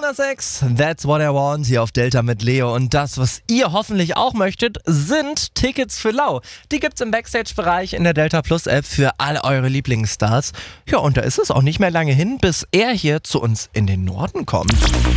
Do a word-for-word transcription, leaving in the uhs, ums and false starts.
nach sechs, That's What I Want hier auf Delta mit Leo. Und das, was ihr hoffentlich auch möchtet, sind Tickets für Lau. Die gibt's im Backstage-Bereich in der Delta Plus App für alle eure Lieblingsstars. Ja, und da ist es auch nicht mehr lange hin, bis er hier zu uns in den Norden kommt.